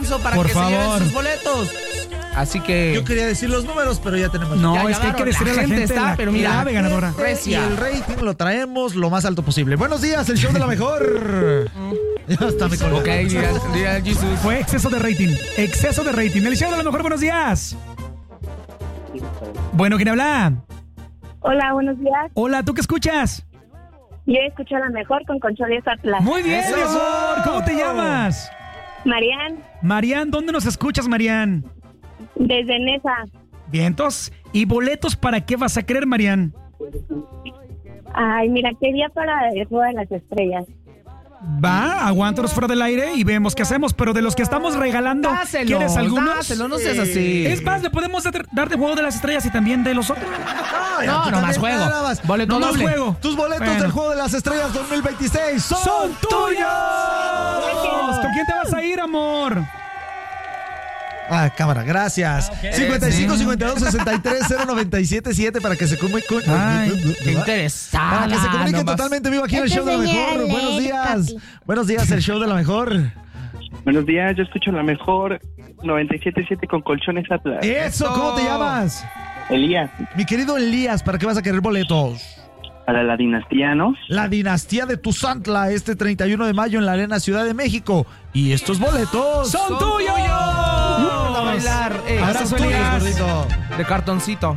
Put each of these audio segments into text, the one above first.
Alonso para que se lleven sus boletos. Así que... Yo quería decir los números, pero ya tenemos... No, es que hay que decirle a la gente está, pero mira, clave ganadora. Y el rating lo traemos lo más alto posible. Buenos días, el show de la mejor. Ya está mi colgado. Ok, diga Jesús. Fue exceso de rating. Exceso de rating. El show de la mejor, buenos días. Bueno, ¿quién habla? Hola, buenos días. Hola, ¿tú qué escuchas? Yo escucho a la mejor con Colchones Atlas. Muy bien, mi amor. ¿Cómo te llamas? Marian, Marian, ¿dónde nos escuchas, Marian? desde Nesa. Vientos. ¿Y boletos para qué vas a querer, Marian? Ay, mira, quería para el Juego de las Estrellas. Va, aguántanos fuera del aire y vemos qué hacemos. Pero de los que estamos regalando, ¿quieres algunos? Dáselo, no seas así. Es más, le podemos dar de Juego de las Estrellas y también de los otros. No más juego. Boleto No más doble. juego. Tus boletos Bueno. del Juego de las Estrellas 2026 ¡Son tuyos! ¿Con quién te vas a ir, amor? Ah, cámara, gracias. 55 52 63 097 7 para que se comunique. Ay, qué interesante. Para que se comuniquen totalmente vivo aquí en el show de la mejor. Buenos días. Buenos días, el show de la mejor. Buenos días, yo escucho la mejor 97.7 con Colchones Atlas. Eso, ¿cómo te llamas? Elías, Mi querido Elías, ¿para qué vas a querer boletos? para la dinastía, ¿no? La dinastía de Tuzantla, este 31 de mayo en la Arena Ciudad de México. Y estos boletos ¡Son tuyos! A bailar. Abrazo, tuyos, Elías. gordito. De cartoncito.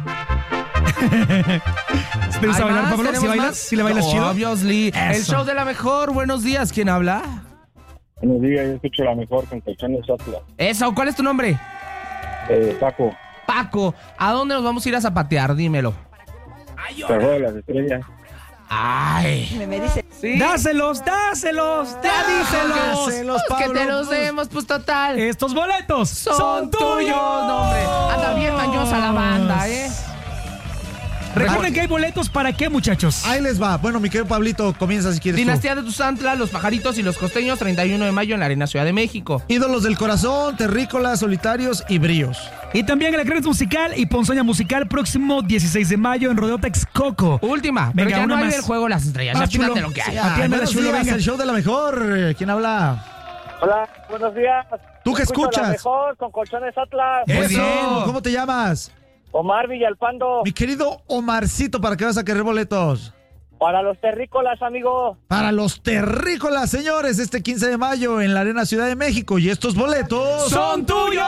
¿Te gusta bailar, Pablo? ¿Si bailas? más? ¿Si le bailas chido? Obviously. El Eso. show de la mejor. Buenos días. ¿Quién habla? Buenos días, yo escucho la mejor con Colchones Atlas. Eso. ¿Cuál es tu nombre? Paco, Paco. ¿A dónde nos vamos a ir a zapatear? Dímelo. Juego de las Estrellas. Ay. Me dice. ¿Sí? ¡Dáselos! ¡Dáselos! ¡Ya díselos! Dáselos, Pues que Pablo, te los pues. demos, pues total. Estos boletos Son tuyos, no, hombre. Anda bien mañosa la banda, ¿eh? Recuerden que hay boletos para qué, muchachos. Ahí les va. Bueno, mi querido Pablito, comienza si quieres. tú. Dinastía de Tuzantla, Los Pajaritos y los Costeños, 31 de mayo en la Arena Ciudad de México. Ídolos del corazón, terrícolas, solitarios y bríos. Y también el Acrenes Musical y Ponzoña Musical próximo 16 de mayo en Rodeo Texcoco. Última, pero Venga, ya no una hay más. del juego Las Estrellas. Más Ya fíjate chulo. lo que hay. Ya. Atiéndela, Buenos chulo, días, venga. el show de la mejor. ¿Quién habla? Hola, buenos días. ¿Tú qué Escucho escuchas? La mejor con Colchones Atlas. Muy Eso, bien. ¿cómo te llamas? Omar Villalpando, Mi querido Omarcito, ¿para qué vas a querer boletos? para los terrícolas, amigo. Para los terrícolas, señores, este 15 de mayo en la Arena Ciudad de México. Y estos boletos ¡Son tuyos!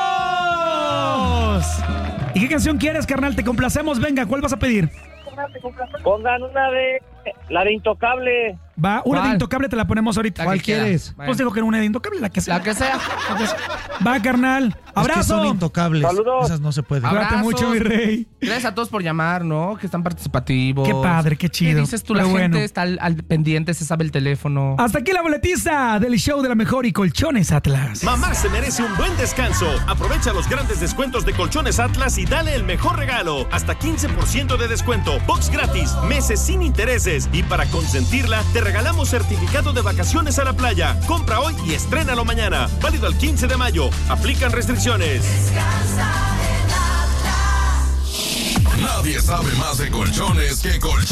¿Y qué canción quieres, carnal? Te complacemos. Venga, ¿cuál vas a pedir? Pongan una de la de Intocable. Va, una ¿Cuál? de Intocable te la ponemos ahorita. ¿Cuál que quiera. quieres? Bueno. Pues digo que una de Intocable, la que sea. La que sea. Va, carnal. Es que son ¡Abrazo! intocables. Saludos. Esas no se pueden. Abrazo. Cuídate mucho, mi rey. Gracias a todos por llamar, ¿no? Que están participativos. Qué padre, qué chido. ¿Qué dices tú? La Pero gente bueno. está al pendiente, se sabe el teléfono. Hasta aquí la boletiza del show de la mejor y Colchones Atlas. Mamá se merece un buen descanso. Aprovecha los grandes descuentos de Colchones Atlas y dale el mejor regalo. Hasta 15% de descuento, box gratis, meses sin intereses. Y para consentirla, te regalamos certificado de vacaciones a la playa. Compra hoy y estrénalo mañana. Válido al 15 de mayo. Aplican restricciones. Nadie sabe más de colchones que Colchones